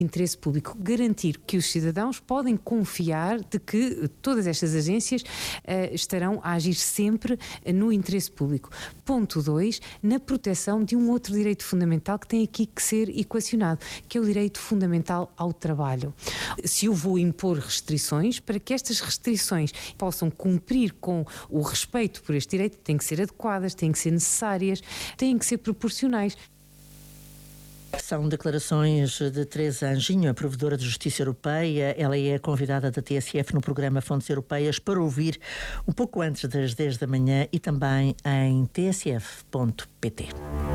Interesse público, garantir que os cidadãos podem confiar de que todas estas agências estarão a agir sempre no interesse público. Ponto 2, na proteção de um outro direito fundamental que tem aqui que ser equacionado, que é o direito fundamental ao trabalho. Se eu vou impor restrições, para que estas restrições possam cumprir com o respeito por este direito, têm que ser adequadas, têm que ser necessárias, têm que ser proporcionais. São declarações de Teresa Anjinho, a provedora de Justiça Europeia. Ela é a convidada da TSF no programa Fontes Europeias para ouvir um pouco antes das 10 da manhã e também em tsf.pt.